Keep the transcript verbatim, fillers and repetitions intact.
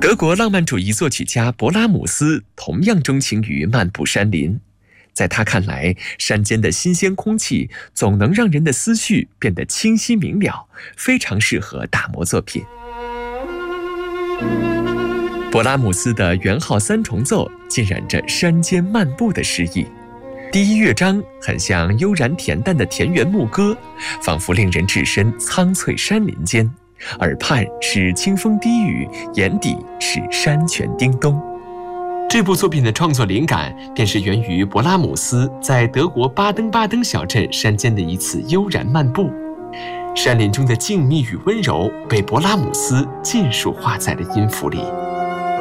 德国浪漫主义作曲家勃拉姆斯同样钟情于漫步山林，在他看来，山间的新鲜空气总能让人的思绪变得清晰明了，非常适合打磨作品。勃拉姆斯的圆号三重奏浸染着山间漫步的诗意，第一乐章很像悠然恬淡的田园牧歌，仿佛令人置身苍翠山林间，耳畔是清风低语，眼底是山泉叮咚。这部作品的创作灵感便是源于勃拉姆斯在德国巴登巴登小镇山间的一次悠然漫步，山林中的静谧与温柔被勃拉姆斯尽数画在了音符里。